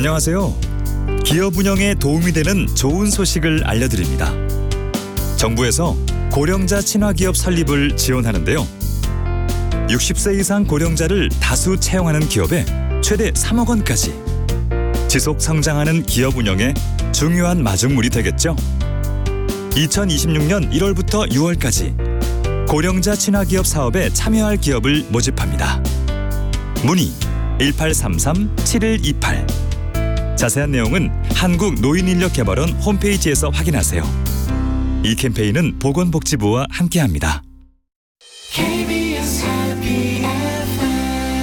안녕하세요. 기업 운영에 도움이 되는 좋은 소식을 알려드립니다. 정부에서 고령자 친화기업 설립을 지원하는데요. 60세 이상 고령자를 다수 채용하는 기업에 최대 3억 원까지. 지속 성장하는 기업 운영에 중요한 마중물이 되겠죠. 2026년 1월부터 6월까지 고령자 친화기업 사업에 참여할 기업을 모집합니다. 문의 1833-7128. 자세한 내용은 한국노인인력개발원 홈페이지에서 확인하세요. 이 캠페인은 보건복지부와 함께합니다. KBS Happy FM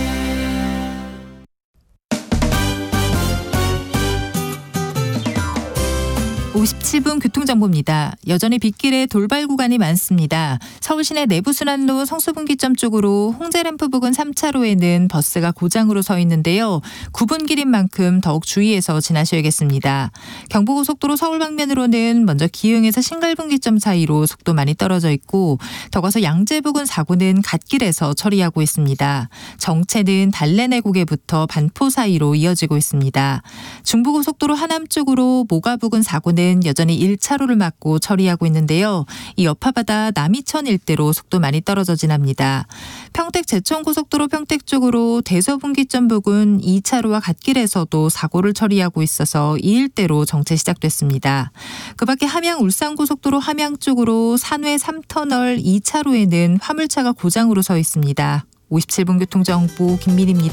57분 교통정보입니다. 여전히 빗길에 돌발 구간이 많습니다. 서울시내 내부순환로 성수분기점 쪽으로 홍제램프 부근 3차로에는 버스가 고장으로 서 있는데요. 9분 길인 만큼 더욱 주의해서 지나셔야겠습니다. 경부고속도로 서울 방면으로는 먼저 기흥에서 신갈분기점 사이로 속도 많이 떨어져 있고 더 가서 양재 부근 사고는 갓길에서 처리하고 있습니다. 정체는 달래내 고개부터 반포 사이로 이어지고 있습니다. 중부고속도로 하남 쪽으로 모가 부근 사고는 여전히 1차로를 막고 처리하고 있는데요. 이 여파바다 남이천 일대로 속도 많이 떨어져 지납니다. 평택 제천고속도로 평택 쪽으로 대서분기점 부근 2차로와 갓길에서도 사고를 처리하고 있어서 이 일대로 정체 시작됐습니다. 그 밖에 함양 울산고속도로 함양 쪽으로 산회 3터널 2차로에는 화물차가 고장으로 서 있습니다. 57분 교통정보 김민희입니다.